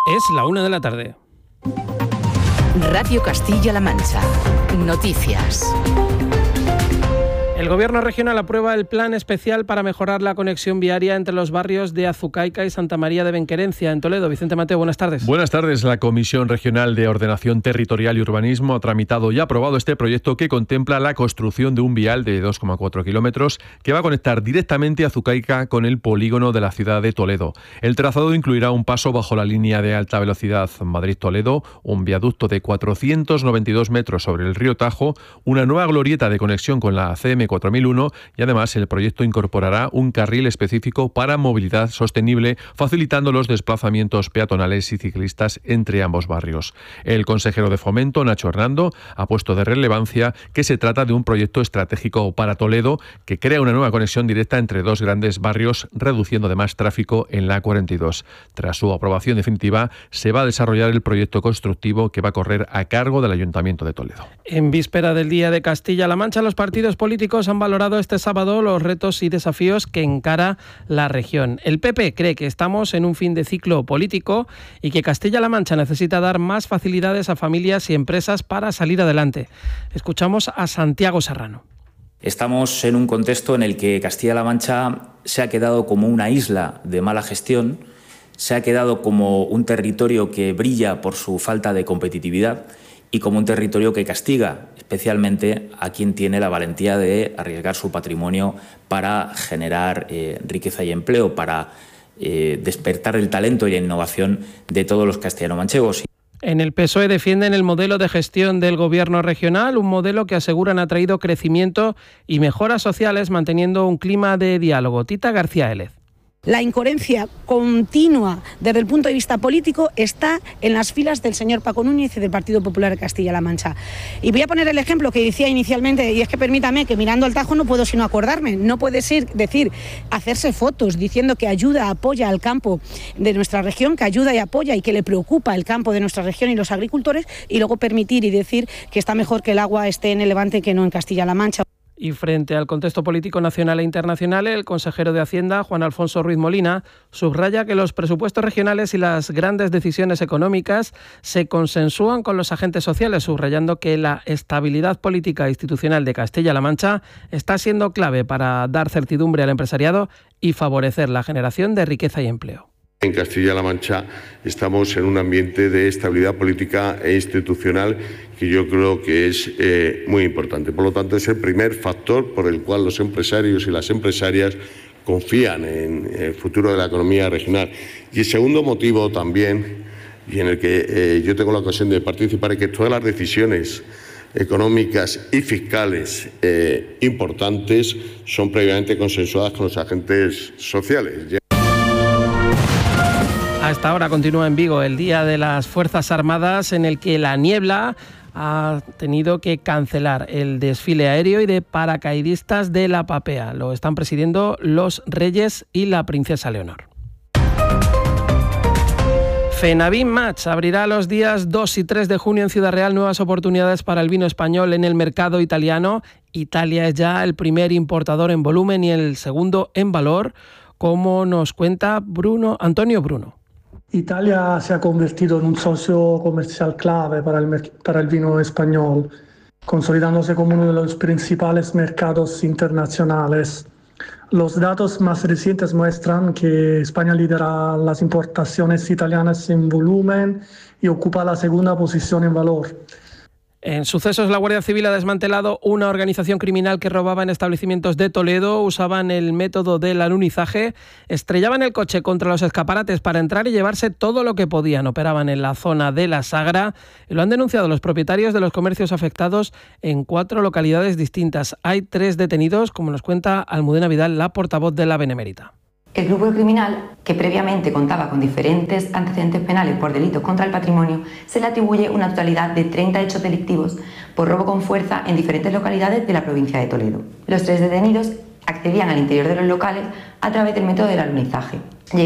Es la 1 p.m. Radio Castilla-La Mancha. Noticias. El Gobierno regional aprueba el plan especial para mejorar la conexión viaria entre los barrios de Azucaica y Santa María de Benquerencia, en Toledo. Vicente Mateo, buenas tardes. Buenas tardes. La Comisión Regional de Ordenación Territorial y Urbanismo ha tramitado y aprobado este proyecto que contempla la construcción de un vial de 2,4 kilómetros que va a conectar directamente Azucaica con el polígono de la ciudad de Toledo. El trazado incluirá un paso bajo la línea de alta velocidad Madrid-Toledo, un viaducto de 492 metros sobre el río Tajo, una nueva glorieta de conexión con la CM 4001 y además el proyecto incorporará un carril específico para movilidad sostenible, facilitando los desplazamientos peatonales y ciclistas entre ambos barrios. El consejero de Fomento, Nacho Hernando, ha puesto de relevancia que se trata de un proyecto estratégico para Toledo que crea una nueva conexión directa entre dos grandes barrios, reduciendo además tráfico en la A42. Tras su aprobación definitiva, se va a desarrollar el proyecto constructivo que va a correr a cargo del Ayuntamiento de Toledo. En víspera del Día de Castilla-La Mancha, los partidos políticos han valorado este sábado los retos y desafíos que encara la región. El PP cree que estamos en un fin de ciclo político y que Castilla-La Mancha necesita dar más facilidades a familias y empresas para salir adelante. Escuchamos a Santiago Serrano. Estamos en un contexto en el que Castilla-La Mancha se ha quedado como una isla de mala gestión, se ha quedado como un territorio que brilla por su falta de competitividad y como un territorio que castiga especialmente a quien tiene la valentía de arriesgar su patrimonio para generar riqueza y empleo, para despertar el talento y la innovación de todos los castellano-manchegos. En el PSOE defienden el modelo de gestión del gobierno regional, un modelo que aseguran ha traído crecimiento y mejoras sociales manteniendo un clima de diálogo. Tita García Élez. La incoherencia continua desde el punto de vista político está en las filas del señor Paco Núñez y del Partido Popular de Castilla-La Mancha. Y voy a poner el ejemplo que decía inicialmente, y es que permítame que mirando al Tajo no puedo sino acordarme. No puede ser decir, hacerse fotos diciendo que ayuda, apoya al campo de nuestra región, que ayuda y apoya y que le preocupa el campo de nuestra región y los agricultores, y luego permitir y decir que está mejor que el agua esté en el Levante que no en Castilla-La Mancha. Y frente al contexto político nacional e internacional, el consejero de Hacienda, Juan Alfonso Ruiz Molina, subraya que los presupuestos regionales y las grandes decisiones económicas se consensúan con los agentes sociales, subrayando que la estabilidad política e institucional de Castilla-La Mancha está siendo clave para dar certidumbre al empresariado y favorecer la generación de riqueza y empleo. En Castilla-La Mancha estamos en un ambiente de estabilidad política e institucional que yo creo que es muy importante. Por lo tanto, es el primer factor por el cual los empresarios y las empresarias confían en el futuro de la economía regional. Y el segundo motivo también, y en el que yo tengo la ocasión de participar, es que todas las decisiones económicas y fiscales importantes son previamente consensuadas con los agentes sociales. Hasta ahora continúa en Vigo el Día de las Fuerzas Armadas, en el que la niebla ha tenido que cancelar el desfile aéreo y de paracaidistas de la Papea. Lo están presidiendo los Reyes y la Princesa Leonor. Fenavin Match abrirá los días 2 y 3 de junio en Ciudad Real nuevas oportunidades para el vino español en el mercado italiano. Italia es ya el primer importador en volumen y el segundo en valor, como nos cuenta Antonio Bruno. Italia se ha convertido en un socio comercial clave para el vino español, consolidándose como uno de los principales mercados internacionales. Los datos más recientes muestran que España lidera las importaciones italianas en volumen y ocupa la segunda posición en valor. En sucesos, la Guardia Civil ha desmantelado una organización criminal que robaba en establecimientos de Toledo. Usaban el método del alunizaje, estrellaban el coche contra los escaparates para entrar y llevarse todo lo que podían. Operaban en la zona de La Sagra y lo han denunciado los propietarios de los comercios afectados en 4 localidades distintas. Hay 3 detenidos, como nos cuenta Almudena Vidal, la portavoz de la Benemérita. El grupo criminal, que previamente contaba con diferentes antecedentes penales por delitos contra el patrimonio, se le atribuye una totalidad de 30 hechos delictivos por robo con fuerza en diferentes localidades de la provincia de Toledo. Los 3 detenidos accedían al interior de los locales a través del método del alunizaje.